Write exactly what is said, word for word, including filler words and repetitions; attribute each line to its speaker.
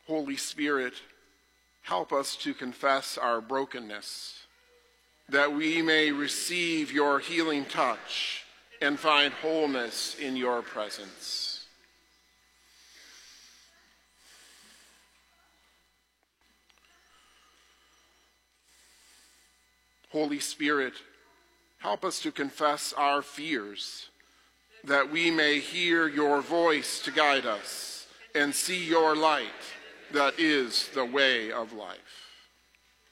Speaker 1: Holy Spirit, help us to confess our brokenness, that we may receive your healing touch and find wholeness in your presence. Holy Spirit, help us to confess our fears, that we may hear your voice to guide us and see your light that is the way of life.